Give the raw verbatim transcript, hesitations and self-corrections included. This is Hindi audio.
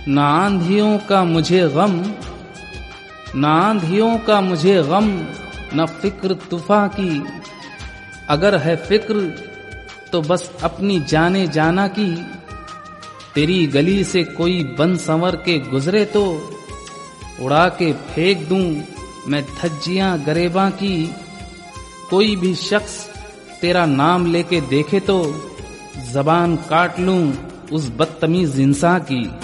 ना आंधियों का मुझे गम, ना आंधियों का मुझे गम, न फिक्र तूफान की। अगर है फिक्र तो बस अपनी जाने जाना की। तेरी गली से कोई बन संवर के गुजरे तो उड़ा के फेंक दूं मैं धज्जियां गरेबां की। कोई भी शख्स तेरा नाम लेके देखे तो जबान काट लूं उस बदतमीज इंसान की।